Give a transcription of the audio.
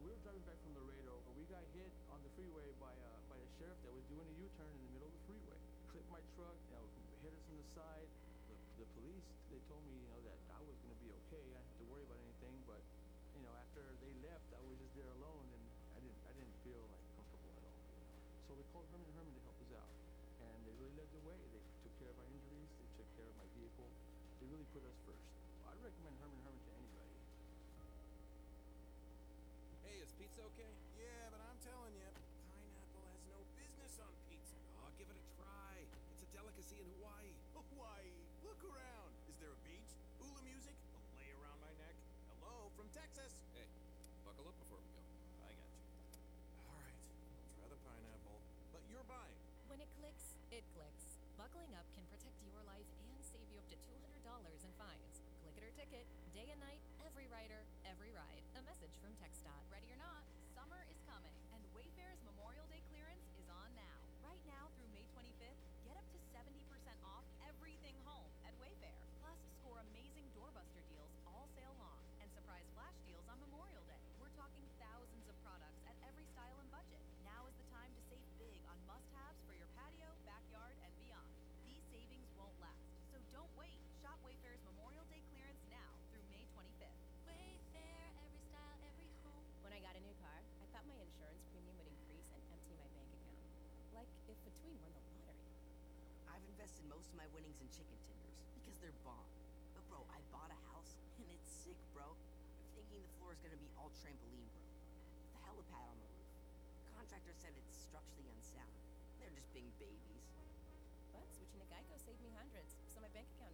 we were driving back from Laredo. We got hit on the freeway by the sheriff that was doing a U-turn in the middle of the freeway. Clipped my truck, hit us on the side. The police, they told me, that I was gonna be okay. I didn't have to worry about anything. But, after they left, I was just there alone, and I didn't feel like comfortable at all. So we called Herman Herman to help us out, and they really led the way. They took care of our injuries. They took care of my vehicle. They really put us first. I'd recommend Herman Herman to anybody. Hey, is pizza okay? Yeah, but I'm telling you, pineapple has no business on pizza. Oh, give it a try. It's a delicacy in Hawaii. Hawaii, look around. Is there a beach? Hula music? A lay around my neck? Hello, from Texas. Hey, buckle up before we go. I got you. All right, I'll try the pineapple. But you're buying. When it clicks, it clicks. Buckling up can protect your life and save you up to $200 in fines. Click it or ticket, day and night, every rider, every ride. A message from TxDOT. Ready or not, summer is coming, and Wayfair's Memorial Day clearance is on now. Right now through May 25th, get up to 70% off everything home at Wayfair. Plus, score amazing doorbuster deals all sale long and surprise flash deals on Memorial Day. We're talking thousands of products at every style and budget. Now is the time to save big on must-haves for your patio, backyard, and beyond. These savings won't last, so don't wait. Shop Wayfair's Memorial Day clearance now through May 25th. Wayfair, every style, every home. When I got a new car, I thought my insurance premium would increase and empty my bank account. Like if Between won the lottery. I've invested most of my winnings in chicken tenders because they're bomb. But bro, I bought a house and it's sick, bro. I'm thinking the floor is gonna be all trampoline, bro. With the helipad on the roof. The contractor said it's structurally unsound. They're just being babies. But switching to Geico saved me hundreds, so my bank account